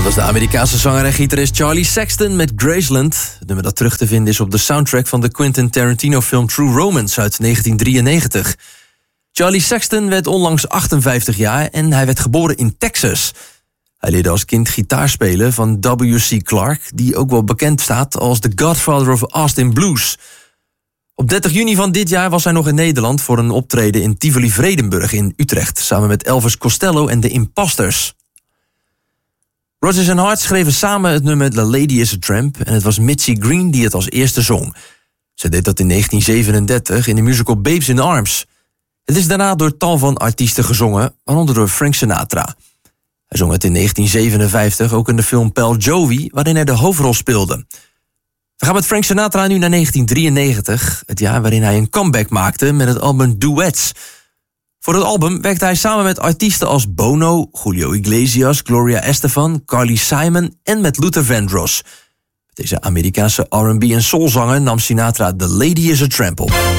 Dat was de Amerikaanse zanger en gitarist Charlie Sexton met Graceland. Het nummer dat terug te vinden is op de soundtrack van de Quentin Tarantino-film True Romance uit 1993. Charlie Sexton werd onlangs 58 jaar en hij werd geboren in Texas. Hij leerde als kind gitaar spelen van W.C. Clark, die ook wel bekend staat als de Godfather of Austin Blues. Op 30 juni van dit jaar was hij nog in Nederland voor een optreden in Tivoli-Vredenburg in Utrecht, samen met Elvis Costello en de Imposters. Rodgers & Hart schreven samen het nummer The Lady is a Tramp en het was Mitzi Green die het als eerste zong. Ze deed dat in 1937 in de musical Babes in Arms. Het is daarna door tal van artiesten gezongen, waaronder door Frank Sinatra. Hij zong het in 1957 ook in de film Pal Jovi, waarin hij de hoofdrol speelde. We gaan met Frank Sinatra nu naar 1993, het jaar waarin hij een comeback maakte met het album Duets. Voor het album werkte hij samen met artiesten als Bono, Julio Iglesias, Gloria Estefan, Carly Simon en met Luther Vandross. Met deze Amerikaanse R&B en soulzanger nam Sinatra The Lady is a Tramp op.